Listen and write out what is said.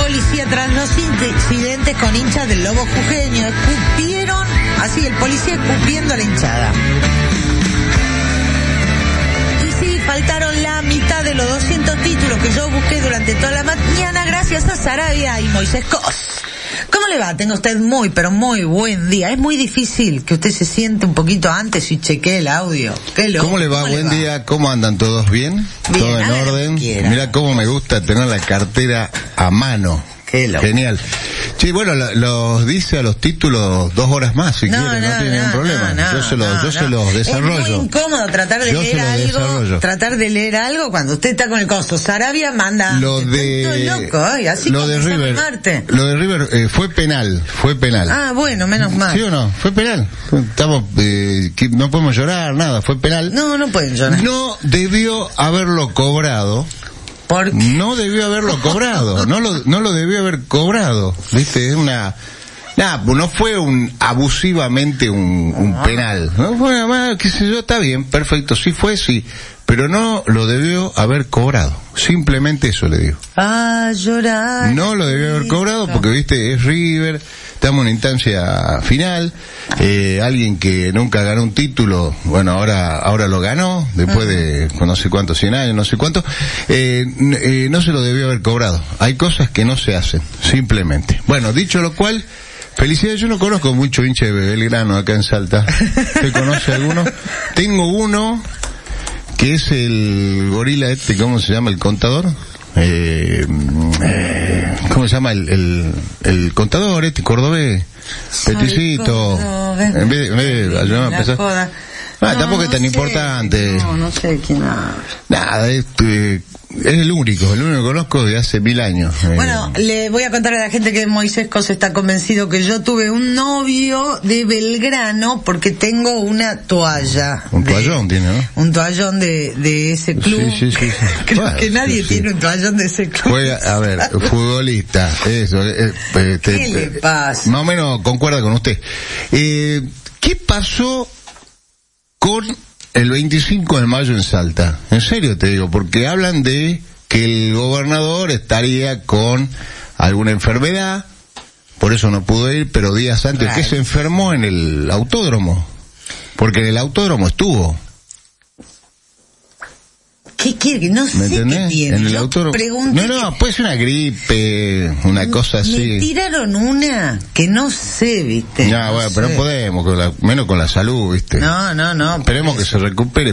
policía tras los incidentes con hinchas del Lobo Jujeño. Escupieron, así el policía escupiendo a la hinchada. Y sí, faltaron la mitad de los 200 títulos que yo busqué durante toda la mañana gracias a Sarabia y Moisés Cos. ¿Cómo le va? Tenga usted muy, pero muy buen día. Es muy difícil que usted se siente un poquito antes y chequee el audio. ¿Cómo le va? Buen día. ¿Cómo andan todos? ¿Bien? ¿Todo en orden? Mira cómo me gusta tener la cartera a mano. Genial. Sí, bueno, los dice a los títulos 2 horas más, si quiere, no tiene ningún problema. Yo se los desarrollo. Es muy incómodo tratar de leer algo cuando usted está con el costo. Sarabia manda. Lo de River fue penal. Ah, bueno, menos mal. ¿Sí o no? Fue penal. Estamos no podemos llorar, nada, fue penal. No pueden llorar. No debió haberlo cobrado. No debió haberlo cobrado, no lo debió haber cobrado, ¿viste? Es no fue abusivamente un penal, no fue nada más, qué sé yo, está bien, perfecto, sí, pero no lo debió haber cobrado, simplemente eso le digo. Llorar. No lo debió haber cobrado porque, viste, es River, estamos en una instancia final, alguien que nunca ganó un título, bueno, ahora lo ganó, después de no sé cuántos, 100 años, no sé cuánto, no se lo debió haber cobrado. Hay cosas que no se hacen, simplemente. Bueno, dicho lo cual, felicidades. Yo no conozco mucho hincha de Belgrano acá en Salta. ¿Usted conoce alguno? Tengo uno que es el gorila ¿cómo se llama? El contador. ¿Cómo se llama el contador cordobés? Peticito. En vez de ayudarme a empezar. Tampoco es tan importante. No sé quién habla. Nada, es el único que conozco de hace 1000 años. Bueno, le voy a contar a la gente que Moisés Cos está convencido que yo tuve un novio de Belgrano porque tengo una toalla. Un toallón tiene, ¿no? Un toallón de ese club. Sí. Creo que nadie tiene un toallón de ese club. A ver, futbolista, eso. ¿Qué le pasa? Más o menos concuerda con usted. ¿Qué pasó con el 25 de mayo en Salta? En serio te digo, porque hablan de que el gobernador estaría con alguna enfermedad, por eso no pudo ir, pero días antes que se enfermó en el autódromo, porque en el autódromo estuvo. ¿Qué quiere? No sé qué tiene. En el autódromo. No, puede ser una gripe, una cosa así. Me tiraron una que no sé, ¿viste? Bueno, pero no podemos, menos con la salud, ¿viste? No. Esperemos que se recupere.